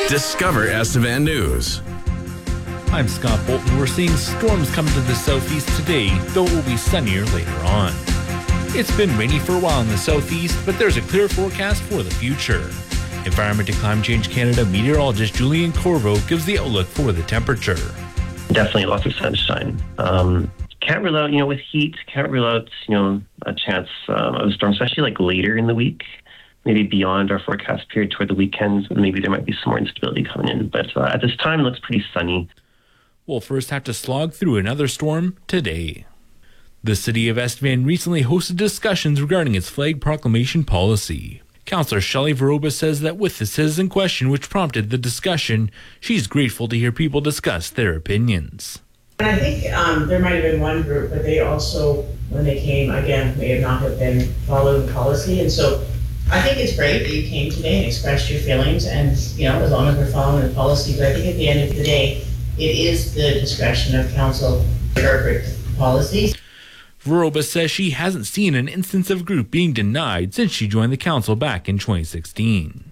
Discover Estevan News. I'm Scott Bolton. We're seeing storms coming to the southeast today, though it will be sunnier later on. It's been rainy for a while in the southeast, but there's a clear forecast for the future. Environment and Climate Change Canada meteorologist Julian Corvo gives the outlook for the temperature. Definitely lots of sunshine. Can't rule out, with heat, can't rule out, a chance of a storm, especially like later in the week, maybe beyond our forecast period toward the weekends. Maybe there might be some more instability coming in. But at this time, it looks pretty sunny. We'll first have to slog through another storm today. The city of Estevan recently hosted discussions regarding its flag proclamation policy. Councillor Shelley Verobas says that with the citizen question which prompted the discussion, she's grateful to hear people discuss their opinions. And I think there might have been one group, but they also, when they came, again, may have not have been following policy. And so I think it's great that you came today and expressed your feelings and, as long as we're following the policy. But I think at the end of the day, it is the discretion of council to interpret policies. Verobas says she hasn't seen an instance of a group being denied since she joined the council back in 2016.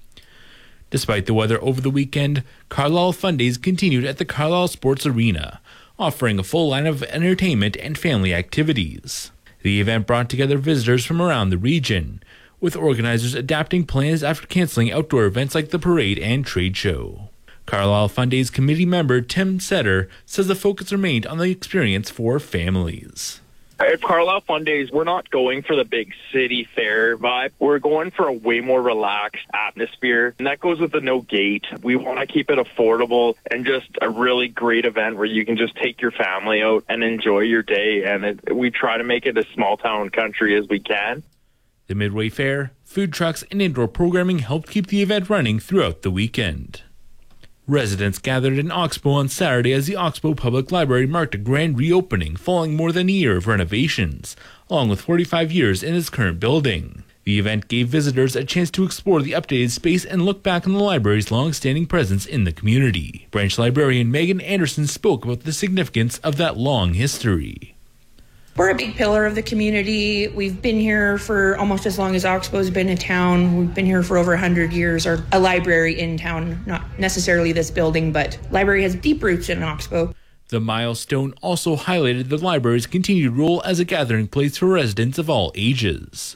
Despite the weather over the weekend, Carlisle Fun Days continued at the Carlisle Sports Arena, offering a full line of entertainment and family activities. The event brought together visitors from around the region, with organizers adapting plans after canceling outdoor events like the parade and trade show. Carlisle Fun Days committee member Tim Setter says the focus remained on the experience for families. At Carlisle Fun Days, we're not going for the big city fair vibe. We're going for a way more relaxed atmosphere, and that goes with the no gate. We want to keep it affordable and just a really great event where you can just take your family out and enjoy your day, and we try to make it as small town country as we can. The Midway Fair, food trucks, and indoor programming helped keep the event running throughout the weekend. Residents gathered in Oxbow on Saturday as the Oxbow Public Library marked a grand reopening following more than a year of renovations, along with 45 years in its current building. The event gave visitors a chance to explore the updated space and look back on the library's long-standing presence in the community. Branch librarian Megan Anderson spoke about the significance of that long history. We're a big pillar of the community. We've been here for almost as long as Oxbow's been in town. We've been here for over 100 years, or a library in town, not necessarily this building, but library has deep roots in Oxbow. The milestone also highlighted the library's continued role as a gathering place for residents of all ages.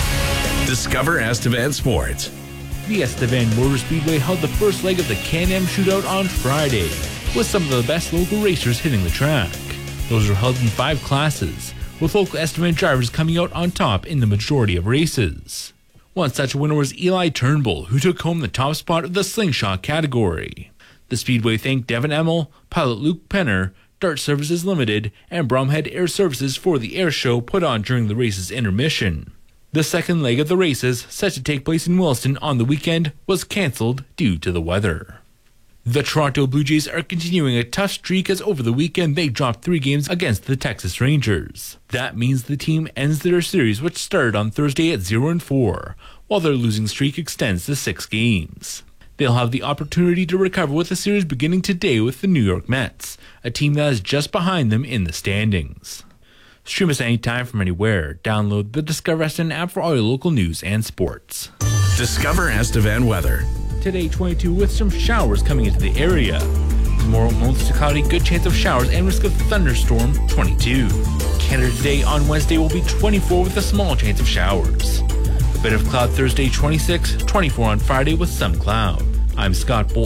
Discover Estevan Sports. The Estevan Motor Speedway held the first leg of the Can-Am Shootout on Friday, with some of the best local racers hitting the track. Those were held in 5 classes, with local Estevan drivers coming out on top in the majority of races. One such winner was Eli Turnbull, who took home the top spot of the slingshot category. The Speedway thanked Devin Emmel, pilot Luke Penner, Dart Services Limited, and Bromhead Air Services for the air show put on during the race's intermission. The second leg of the races, set to take place in Williston on the weekend, was cancelled due to the weather. The Toronto Blue Jays are continuing a tough streak as over the weekend they dropped 3 games against the Texas Rangers. That means the team ends their series, which started on Thursday at 0-4, while their losing streak extends to 6 games. They'll have the opportunity to recover with the series beginning today with the New York Mets, a team that is just behind them in the standings. Stream us anytime from anywhere. Download the Discover Estevan app for all your local news and sports. Discover Estevan weather. Today, 22 with some showers coming into the area. Tomorrow, mostly cloudy, good chance of showers and risk of thunderstorm, 22. Canada today on Wednesday will be 24 with a small chance of showers. A bit of cloud Thursday, 26, 24 on Friday with some cloud. I'm Scott Bolton.